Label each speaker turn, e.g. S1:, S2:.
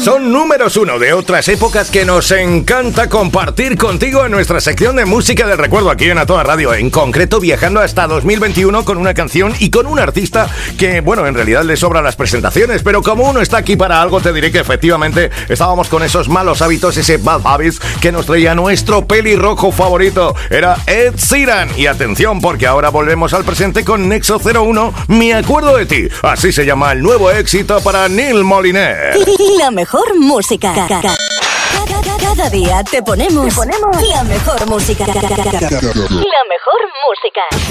S1: Son números uno de otras épocas que nos encanta compartir contigo en nuestra sección de música del recuerdo aquí en A Toda Radio. En concreto, viajando hasta 2021 con una canción y con un artista que, bueno, en realidad le sobran las presentaciones, pero como uno está aquí para algo, te diré que efectivamente estábamos con esos malos hábitos, ese bad habits que nos traía nuestro pelirrojo favorito. Era Ed Sheeran. Y atención, porque ahora volvemos al presente con Nexo 01, Me Acuerdo de Ti. Así se llama el nuevo éxito para Neil Moliner.
S2: La mejor música. Cada día te ponemos la mejor música. La mejor música.